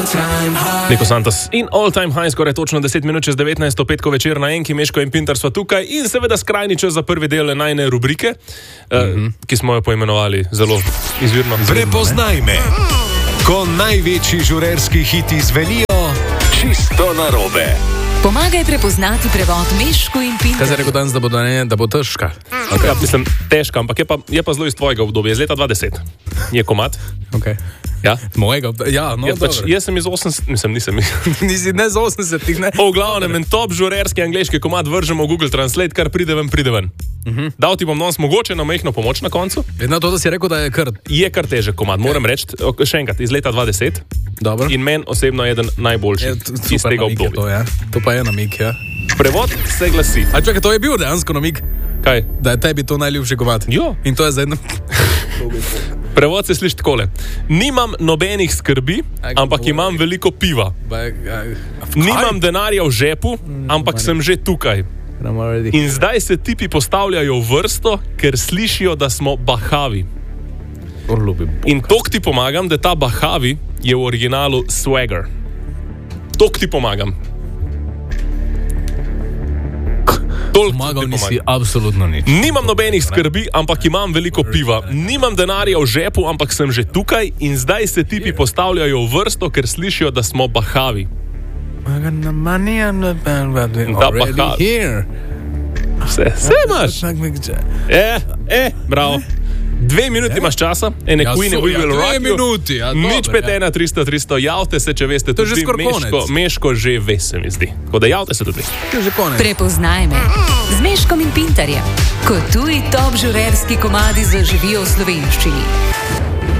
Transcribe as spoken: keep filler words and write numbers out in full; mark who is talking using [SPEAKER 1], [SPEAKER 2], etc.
[SPEAKER 1] Niko Santos in All Time High, skoraj točno deset minut čez devetnajst, petko večer na Enki, Meško in Pintar sva tukaj in seveda skrajni čas za prvi del najne rubrike, mm-hmm. uh, ki smo jo poimenovali zelo izvirno.
[SPEAKER 2] Prepoznaj me, ko največji žurerski hiti zvenijo čisto narobe.
[SPEAKER 3] Pomagaj prepoznati prevod Meško in Pintar.
[SPEAKER 4] Kaj se je rekel danes, da bo, da ne, da bo težka?
[SPEAKER 1] Okay. Ja, mislim, težka, ampak je pa, je pa zelo iz tvojega obdobja, iz leta dva tisoč deset. Je komad.
[SPEAKER 4] Okay.
[SPEAKER 1] Ja?
[SPEAKER 4] Mojega, ja, no,
[SPEAKER 1] ja, pač, jaz sem iz osemdesetih, mislim, nisem.
[SPEAKER 4] Nisi ne z osemdesetih, ne?
[SPEAKER 1] V glavnem, en top žurerski angleški komad vržemo v Google Translate, kar pride ven, pride ven. Uh-huh. Dal ti bom danes mogoče na majhno pomoč na koncu.
[SPEAKER 4] Na to, da si rekel, da je kar...
[SPEAKER 1] Je kar težek komad, moram reči, še enkrat, iz leta dva tisoč deset.
[SPEAKER 4] Dobro.
[SPEAKER 1] In meni osebno je eden najboljših iz tega obdobja.
[SPEAKER 4] To, ja. To pa je namig, ja.
[SPEAKER 1] Prevod se glasi.
[SPEAKER 4] A čakaj, to je bil dejansko namig?
[SPEAKER 1] Kaj?
[SPEAKER 4] Da je tebi to najljubši komad.
[SPEAKER 1] Jo.
[SPEAKER 4] In to je za eno...
[SPEAKER 1] Prevod se sliši takole. Nimam nobenih skrbi, ampak imam veliko piva. Nimam denarja v žepu, ampak sem že tukaj. In zdaj se tipi postavljajo v vrsto, ker slišijo, da smo bahavi. In tok ti pomagam, da ta bahavi je v originalu swagger. Tok ti pomagam.
[SPEAKER 4] Pomagal nisi absolutno nič.
[SPEAKER 1] Nimam nobenih skrbi, ampak imam veliko piva. Nimam denarja v žepu, ampak sem že tukaj. In zdaj se tipi postavljajo v vrsto, ker slišijo, da smo bahavi. Da, bahavi. Vse, vse imaš. Eh, eh, bravo. Dve minuti imaš časa, ene
[SPEAKER 4] ja,
[SPEAKER 1] Queen,
[SPEAKER 4] so,
[SPEAKER 1] we will
[SPEAKER 4] ja,
[SPEAKER 1] rock you.
[SPEAKER 4] Minuti, ja,
[SPEAKER 1] nič pet ena tristo tristo, javte se, če veste, to je že skoraj konec. Meško, Meško že ve, se mi zdi. Tako da javte se tudi.
[SPEAKER 4] To je že konec.
[SPEAKER 3] Prepoznaj me z Meškom in Pintarjem, ko tuji top žurerski komadi zaživijo v slovenščini.